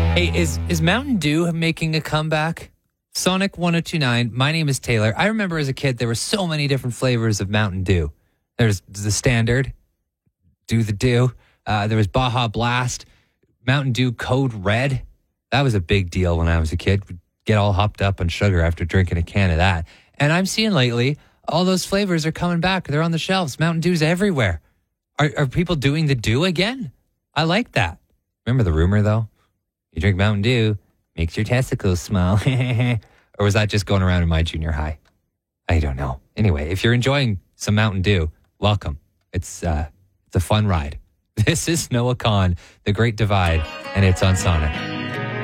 Hey, is Mountain Dew making a comeback? Sonic 1029. My name is Taylor. I remember as a kid there were so many different flavors of Mountain Dew. There's the standard, Do the Dew. There was Baja Blast, Mountain Dew Code Red. That was a big deal when I was a kid. We'd get all hopped up on sugar after drinking a can of that. And I'm seeing lately all those flavors are coming back. They're on the shelves. Mountain Dew's everywhere. Are people doing the Dew again? I like that. Remember the rumor though? You drink Mountain Dew, makes your testicles small. Or was that just going around in my junior high? I don't know. Anyway, if you're enjoying some Mountain Dew, welcome. It's a fun ride. This is Noah Kahan, The Great Divide, and it's on Sonic.